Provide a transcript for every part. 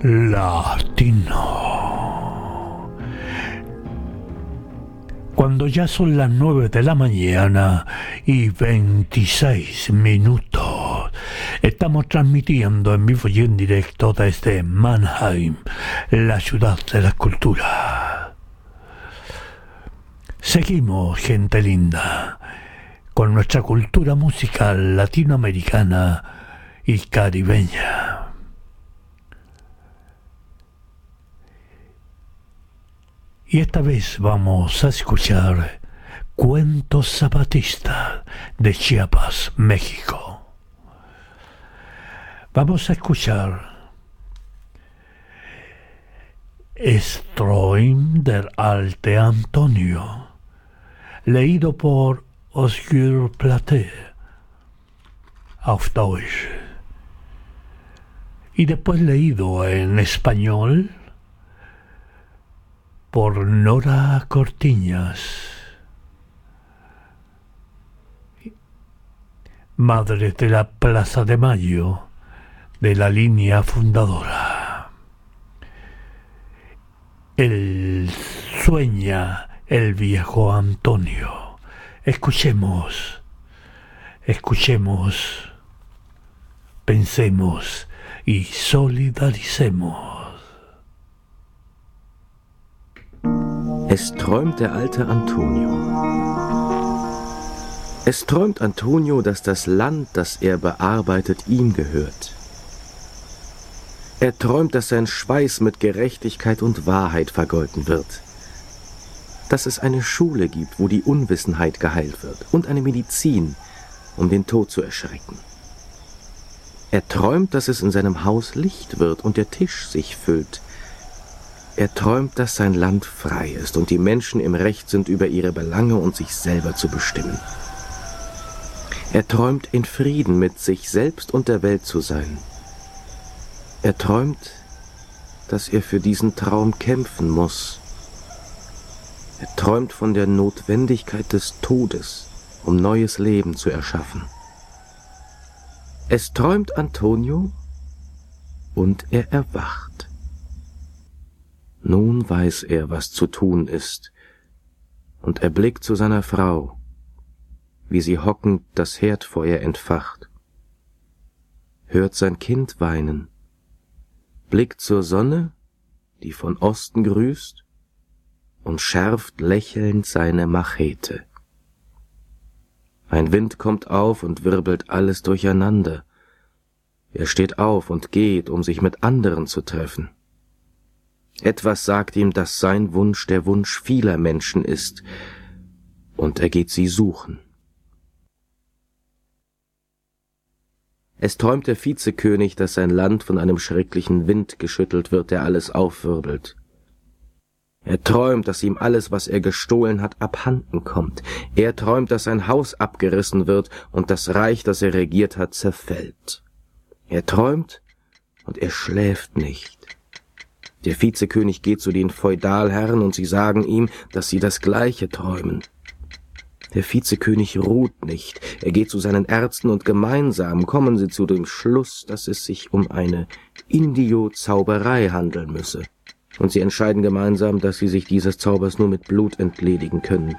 Latino. Cuando ya son las 9 de la mañana y 26 minutos, estamos transmitiendo en vivo y en directo desde Mannheim, la ciudad de la cultura. Seguimos, gente linda, con nuestra cultura musical latinoamericana y caribeña. Y esta vez vamos a escuchar Cuentos Zapatistas de Chiapas, México. Vamos a escuchar Strom der alte Antonio, leído por Osgur Platé auf Deutsch, y después leído en español por Nora Cortiñas, madre de la Plaza de Mayo de la línea fundadora. El sueña el viejo Antonio. Escuchemos, pensemos y solidaricemos. Es träumt der alte Antonio. Es träumt Antonio, dass das Land, das er bearbeitet, ihm gehört. Er träumt, dass sein Schweiß mit Gerechtigkeit und Wahrheit vergolten wird. Dass es eine Schule gibt, wo die Unwissenheit geheilt wird und eine Medizin, um den Tod zu erschrecken. Er träumt, dass es in seinem Haus Licht wird und der Tisch sich füllt. Er träumt, dass sein Land frei ist und die Menschen im Recht sind, über ihre Belange und sich selber zu bestimmen. Er träumt, in Frieden mit sich selbst und der Welt zu sein. Er träumt, dass er für diesen Traum kämpfen muss. Er träumt von der Notwendigkeit des Todes, um neues Leben zu erschaffen. Es träumt Antonio und er erwacht. Nun weiß er, was zu tun ist, und er blickt zu seiner Frau, wie sie hockend das Herdfeuer entfacht, hört sein Kind weinen, blickt zur Sonne, die von Osten grüßt, und schärft lächelnd seine Machete. Ein Wind kommt auf und wirbelt alles durcheinander. Er steht auf und geht, um sich mit anderen zu treffen. Etwas sagt ihm, dass sein Wunsch der Wunsch vieler Menschen ist, und er geht sie suchen. Es träumt der Vizekönig, dass sein Land von einem schrecklichen Wind geschüttelt wird, der alles aufwirbelt. Er träumt, dass ihm alles, was er gestohlen hat, abhanden kommt. Er träumt, dass sein Haus abgerissen wird und das Reich, das er regiert hat, zerfällt. Er träumt und er schläft nicht. Der Vizekönig geht zu den Feudalherren und sie sagen ihm, dass sie das Gleiche träumen. Der Vizekönig ruht nicht. Er geht zu seinen Ärzten und gemeinsam kommen sie zu dem Schluss, dass es sich um eine Indio-Zauberei handeln müsse. Und sie entscheiden gemeinsam, dass sie sich dieses Zaubers nur mit Blut entledigen können.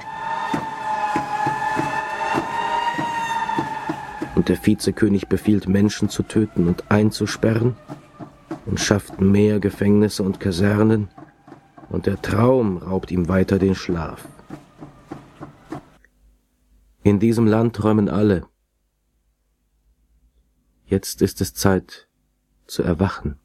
Und der Vizekönig befiehlt, Menschen zu töten und einzusperren, und schafft mehr Gefängnisse und Kasernen, und der Traum raubt ihm weiter den Schlaf. In diesem Land träumen alle. Jetzt ist es Zeit zu erwachen.